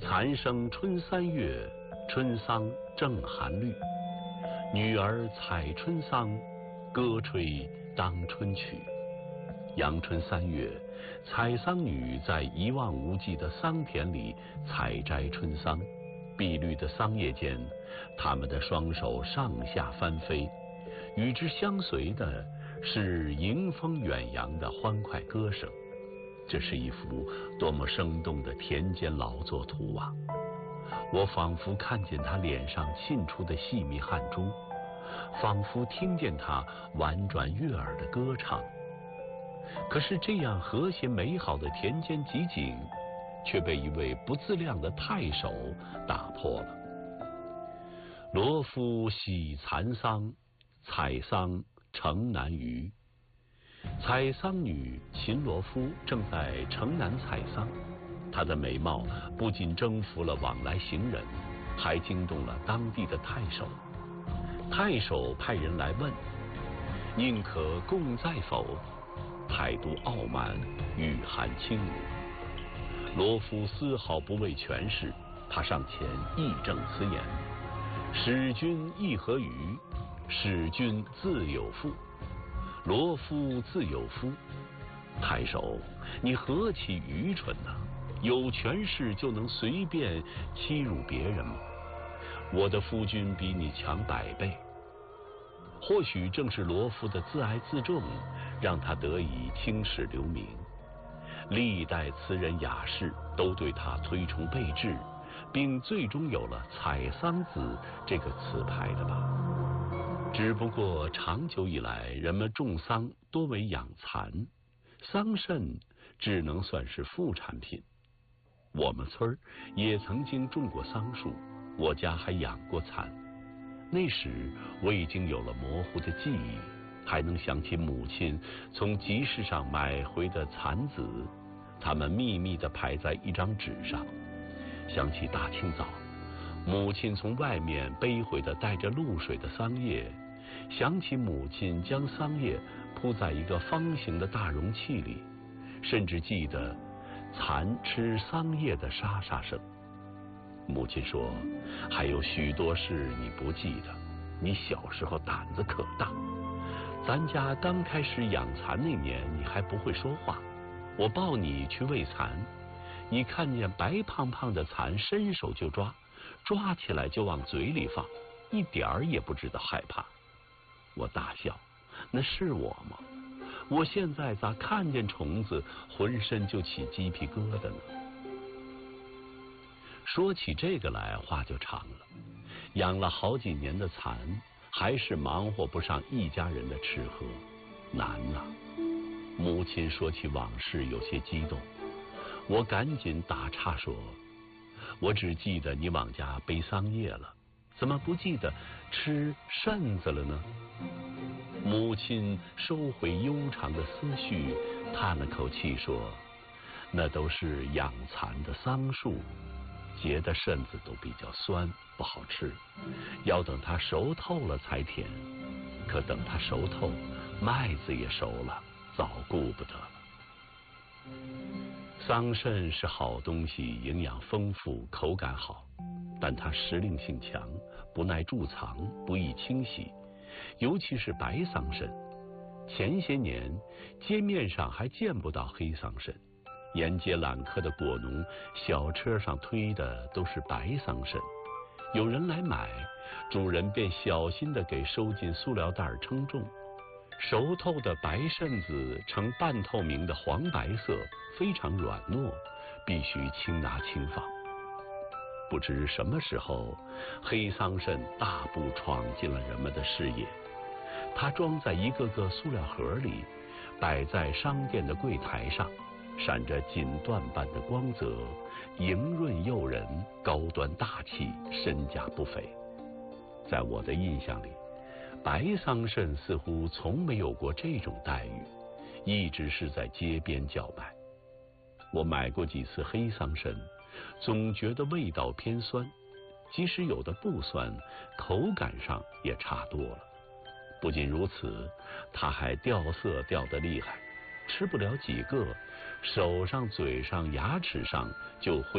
蚕生春3月，春桑正寒绿。女儿采春桑，歌吹当春曲。阳春3月，采桑女在一望无际的桑田里采摘春桑。碧绿的桑叶间，他们的双手上下翻飞，与之相随的是迎风远扬的欢快歌声。这是一幅多么生动的田间劳作图啊！我仿佛看见他脸上沁出的细密汗珠，仿佛听见他婉转悦耳的歌唱。可是这样和谐美好的田间集景，却被一位不自量的太守打破了。罗夫喜蚕桑，采桑城南隅。采桑女秦罗夫正在城南采桑，她的美貌不仅征服了往来行人，还惊动了当地的太守。太守派人来问：“宁可共在否？”态度傲慢，语含轻辱。罗夫丝毫不畏权势，他上前义正辞严：“使君意何于？使君自有妇。罗夫自有夫。”太守，你何其愚蠢啊！有权势就能随便欺辱别人吗？我的夫君比你强100倍。或许正是罗夫的自爱自重，让他得以青史留名。历代词人雅士都对他推崇备至，并最终有了采桑子这个词牌的吧。只不过长久以来，人们种桑多为养蚕，桑葚只能算是副产品。我们村也曾经种过桑树，我家还养过蚕。那时我已经有了模糊的记忆，还能想起母亲从集市上买回的蚕子，它们密密地排在一张纸上。想起大清早，母亲从外面背回的带着露水的桑叶，想起母亲将桑叶铺在一个方形的大容器里，甚至记得蚕吃桑叶的沙沙声。母亲说，还有许多事你不记得，你小时候胆子可大。咱家刚开始养蚕那年，你还不会说话，我抱你去喂蚕，你看见白胖胖的蚕，伸手就抓，抓起来就往嘴里放，一点儿也不知道害怕。我大笑，那是我吗？我现在咋看见虫子浑身就起鸡皮疙瘩呢？说起这个来，话就长了。养了好几年的蚕，还是忙活不上一家人的吃喝，难呐。母亲说起往事有些激动，我赶紧打岔说，我只记得你往家背桑叶了，怎么不记得吃葚子了呢？母亲收回悠长的思绪，叹了口气说，那都是养蚕的桑树，结的葚子都比较酸，不好吃，要等它熟透了才甜。可等它熟透，麦子也熟了，早顾不得了。桑葚是好东西，营养丰富，口感好，但它时令性强，不耐贮藏，不易清洗，尤其是白桑葚。前些年街面上还见不到黑桑葚，沿街揽客的果农小车上推的都是白桑葚，有人来买，主人便小心地给收进塑料袋称重。熟透的白葚子呈半透明的黄白色，非常软糯，必须轻拿轻放。不知什么时候，黑桑葚大步闯进了人们的视野。它装在一个个塑料盒里，摆在商店的柜台上，闪着锦缎般的光泽，莹润诱人，高端大气，身价不菲。在我的印象里，白桑葚似乎从没有过这种待遇，一直是在街边叫卖。我买过几次黑桑葚，总觉得味道偏酸，即使有的不酸，口感上也差多了。不仅如此，它还掉色掉得厉害，吃不了几个，手上、嘴上、牙齿上就会